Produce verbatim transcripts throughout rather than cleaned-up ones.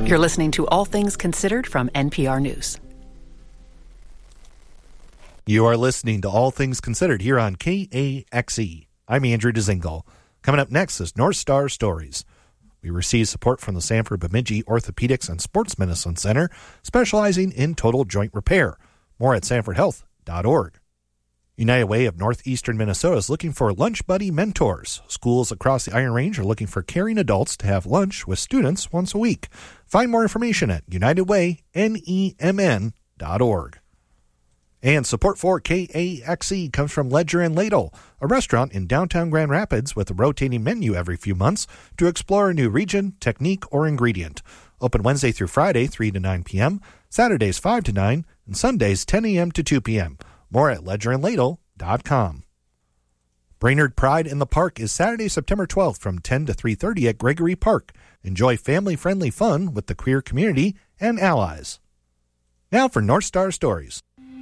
You're listening to All Things Considered from N P R News. You are listening to All Things Considered here on K A X E. I'm Andrew Dzingel. Coming up next is North Star Stories. We receive support from the Sanford Bemidji Orthopedics and Sports Medicine Center, specializing in total joint repair. More at sanford health dot org. United Way of Northeastern Minnesota is looking for lunch buddy mentors. Schools across the Iron Range are looking for caring adults to have lunch with students once a week. Find more information at united way nemn dot org. And support for K A X E comes from Ledger and Ladle, a restaurant in downtown Grand Rapids with a rotating menu every few months to explore a new region, technique, or ingredient. Open Wednesday through Friday, three to nine p.m., Saturdays five to nine, and Sundays ten a.m. to two p.m. More at ledger and ladle dot com. Brainerd Pride in the Park is Saturday, September twelfth from ten to three thirty at Gregory Park. Enjoy family-friendly fun with the queer community and allies. Now for North Star Stories.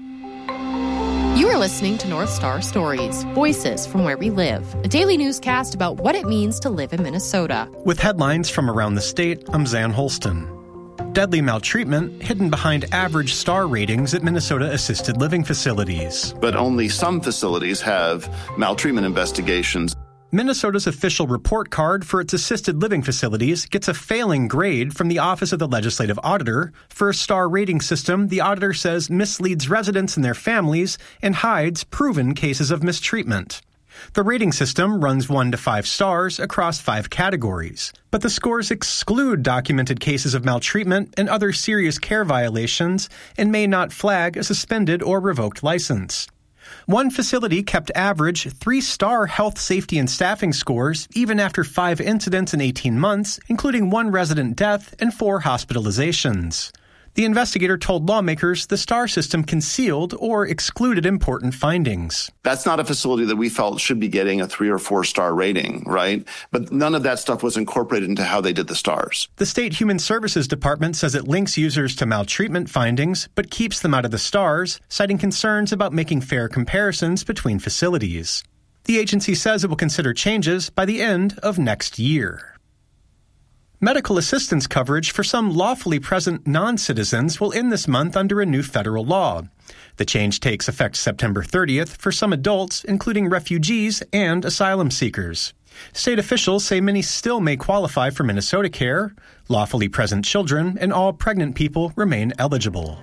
You are listening to North Star Stories, voices from where we live, a daily newscast about what it means to live in Minnesota. With headlines from around the state, I'm Zan Holston. Deadly maltreatment hidden behind average star ratings at Minnesota assisted living facilities. But only some facilities have maltreatment investigations. Minnesota's official report card for its assisted living facilities gets a failing grade from the Office of the Legislative Auditor. For a star rating system, the auditor says misleads residents and their families and hides proven cases of mistreatment. The rating system runs one to five stars across five categories, but the scores exclude documented cases of maltreatment and other serious care violations and may not flag a suspended or revoked license. One facility kept average three-star health, safety, and staffing scores even after five incidents in eighteen months, including one resident death and four hospitalizations. The investigator told lawmakers the star system concealed or excluded important findings. That's not a facility that we felt should be getting a three or four star rating, right? But none of that stuff was incorporated into how they did the stars. The State Human Services Department says it links users to maltreatment findings, but keeps them out of the stars, citing concerns about making fair comparisons between facilities. The agency says it will consider changes by the end of next year. Medical assistance coverage for some lawfully present non-citizens will end this month under a new federal law. The change takes effect September thirtieth for some adults, including refugees and asylum seekers. State officials say many still may qualify for Minnesota Care. Lawfully present children and all pregnant people remain eligible.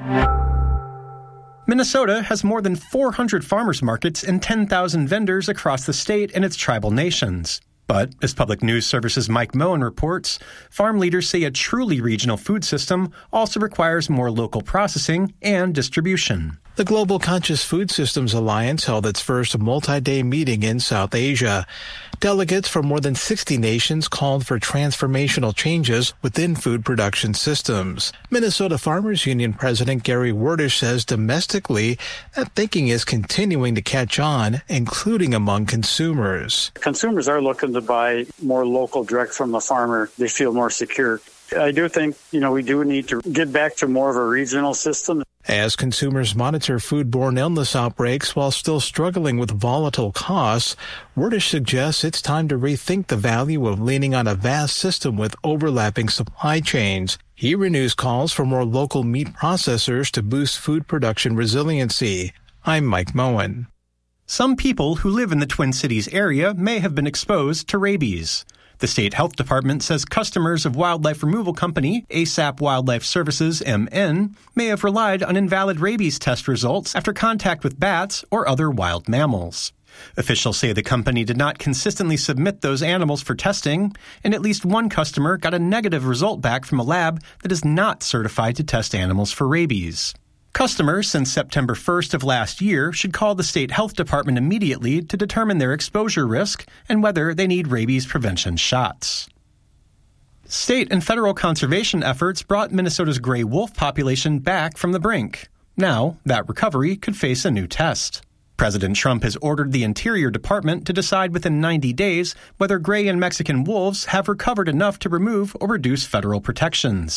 Minnesota has more than four hundred farmers markets and ten thousand vendors across the state and its tribal nations. But, as Public News Service's Mike Moen reports, farm leaders say a truly regional food system also requires more local processing and distribution. The Global Conscious Food Systems Alliance held its first multi-day meeting in South Asia. Delegates from more than sixty nations called for transformational changes within food production systems. Minnesota Farmers Union President Gary Werdish says domestically that thinking is continuing to catch on, including among consumers. Consumers are looking to buy more local, direct from the farmer. They feel more secure. I do think, you know, we do need to get back to more of a regional system. As consumers monitor foodborne illness outbreaks while still struggling with volatile costs, Werdish suggests it's time to rethink the value of leaning on a vast system with overlapping supply chains. He renews calls for more local meat processors to boost food production resiliency. I'm Mike Moen. Some people who live in the Twin Cities area may have been exposed to rabies. The state health department says customers of wildlife removal company ASAP Wildlife Services, M N, may have relied on invalid rabies test results after contact with bats or other wild mammals. Officials say the company did not consistently submit those animals for testing, and at least one customer got a negative result back from a lab that is not certified to test animals for rabies. Customers since September first of last year should call the state health department immediately to determine their exposure risk and whether they need rabies prevention shots. State and federal conservation efforts brought Minnesota's gray wolf population back from the brink. Now, that recovery could face a new test. President Trump has ordered the Interior Department to decide within ninety days whether gray and Mexican wolves have recovered enough to remove or reduce federal protections.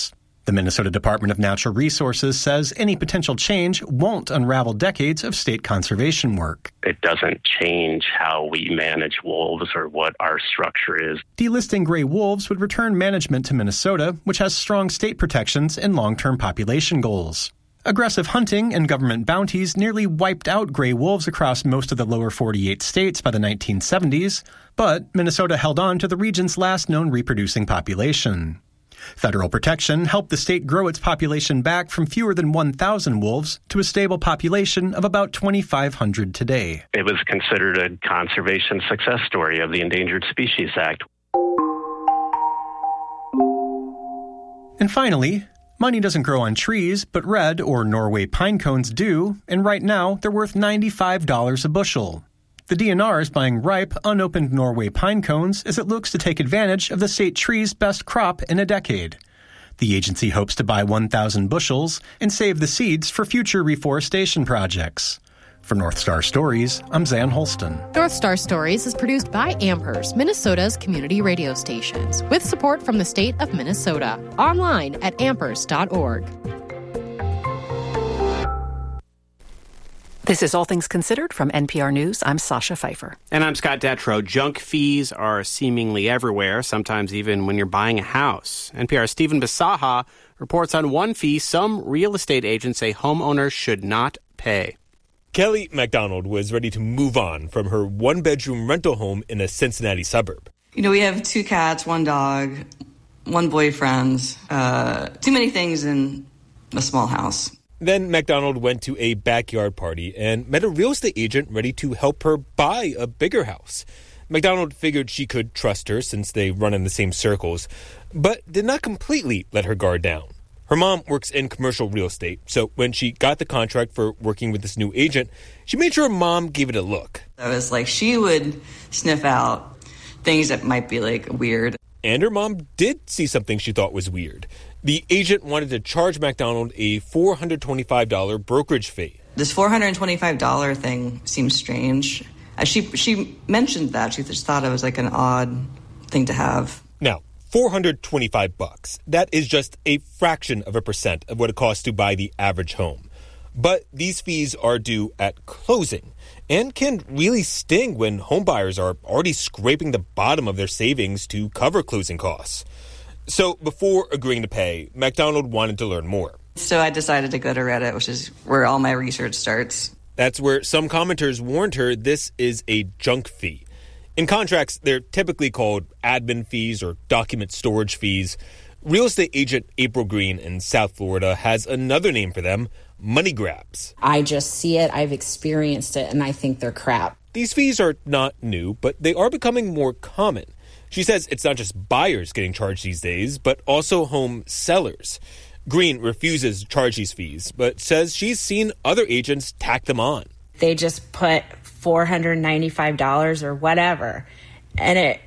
The Minnesota Department of Natural Resources says any potential change won't unravel decades of state conservation work. It doesn't change how we manage wolves or what our structure is. Delisting gray wolves would return management to Minnesota, which has strong state protections and long-term population goals. Aggressive hunting and government bounties nearly wiped out gray wolves across most of the lower forty-eight states by the nineteen seventies, but Minnesota held on to the region's last known reproducing population. Federal protection helped the state grow its population back from fewer than one thousand wolves to a stable population of about twenty-five hundred today. It was considered a conservation success story of the Endangered Species Act. And finally, money doesn't grow on trees, but red or Norway pine cones do, and right now they're worth ninety-five dollars a bushel. The D N R is buying ripe, unopened Norway pine cones as it looks to take advantage of the state tree's best crop in a decade. The agency hopes to buy one thousand bushels and save the seeds for future reforestation projects. For North Star Stories, I'm Zan Holston. North Star Stories is produced by Amherst, Minnesota's community radio stations, with support from the state of Minnesota. Online at amherst dot org. This is All Things Considered from N P R News. I'm Sasha Pfeiffer. And I'm Scott Detrow. Junk fees are seemingly everywhere, sometimes even when you're buying a house. N P R's Stephen Bisaha reports on one fee some real estate agents say homeowners should not pay. Kelly McDonald was ready to move on from her one-bedroom rental home in a Cincinnati suburb. You know, we have two cats, one dog, one boyfriend, uh, too many things in a small house. Then McDonald went to a backyard party and met a real estate agent ready to help her buy a bigger house. McDonald figured she could trust her since they run in the same circles, but did not completely let her guard down. Her mom works in commercial real estate, so when she got the contract for working with this new agent, she made sure her mom gave it a look. I was like, she would sniff out things that might be, like, weird. And her mom did see something she thought was weird. The agent wanted to charge McDonald a four hundred twenty-five dollars brokerage fee. This four hundred twenty-five dollars thing seems strange. Uh, she she mentioned that. She just thought it was like an odd thing to have. Now, four hundred twenty-five bucks. That is just a fraction of a percent of what it costs to buy the average home. But these fees are due at closing and can really sting when homebuyers are already scraping the bottom of their savings to cover closing costs. So before agreeing to pay, McDonald wanted to learn more. So I decided to go to Reddit, which is where all my research starts. That's where some commenters warned her this is a junk fee. In contracts, they're typically called admin fees or document storage fees. Real estate agent April Green in South Florida has another name for them, money grabs. I just see it, I've experienced it, and I think they're crap. These fees are not new, but they are becoming more common. She says it's not just buyers getting charged these days, but also home sellers. Green refuses to charge these fees, but says she's seen other agents tack them on. They just put four hundred ninety-five dollars or whatever, and it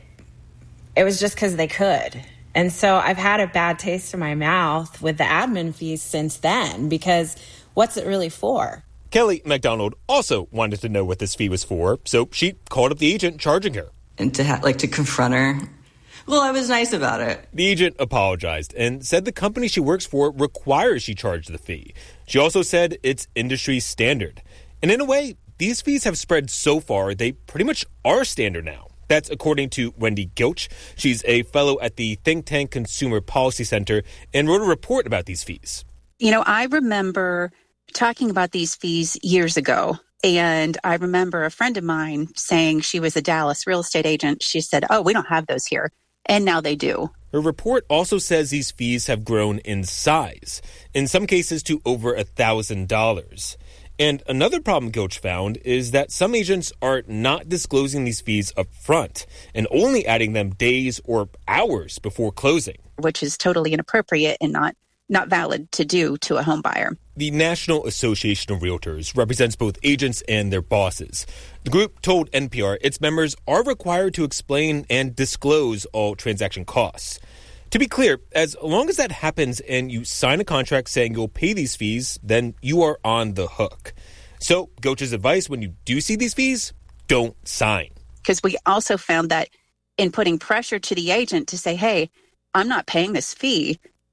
it was just because they could. And so I've had a bad taste in my mouth with the admin fees since then, because what's it really for? Kelly McDonald also wanted to know what this fee was for, so she called up the agent charging her. And to ha- like to confront her. Well, I was nice about it. The agent apologized and said the company she works for requires she charge the fee. She also said it's industry standard. And in a way, these fees have spread so far, they pretty much are standard now. That's according to Wendy Gilch. She's a fellow at the think tank Consumer Policy Center and wrote a report about these fees. You know, I remember talking about these fees years ago. And I remember a friend of mine saying she was a Dallas real estate agent. She said, oh, we don't have those here. And now they do. Her report also says these fees have grown in size, in some cases to over one thousand dollars. And another problem Gilch found is that some agents are not disclosing these fees up front and only adding them days or hours before closing. Which is totally inappropriate and not not valid to do to a home buyer. The National Association of Realtors represents both agents and their bosses. The group told N P R its members are required to explain and disclose all transaction costs. To be clear, as long as that happens and you sign a contract saying you'll pay these fees, then you are on the hook. So, Gilch's advice when you do see these fees, don't sign. Because we also found that in putting pressure to the agent to say, hey, I'm not paying this fee,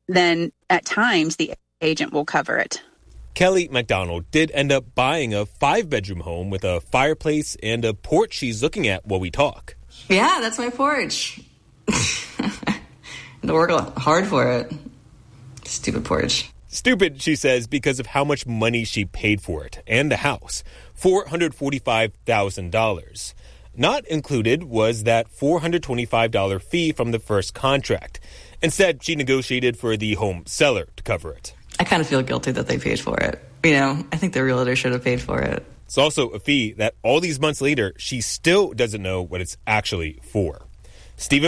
then at times the agent will cover it. Kelly McDonald did end up buying a five-bedroom home with a fireplace and a porch she's looking at while we talk. Yeah, that's my porch. I had to work hard for it. Stupid porch. Stupid, she says, because of how much money she paid for it and the house, four hundred forty-five thousand dollars. Not included was that four hundred twenty-five dollars fee from the first contract. Instead, she negotiated for the home seller to cover it. I kind of feel guilty that they paid for it. You know, I think the realtor should have paid for it. It's also a fee that all these months later, she still doesn't know what it's actually for. Stephen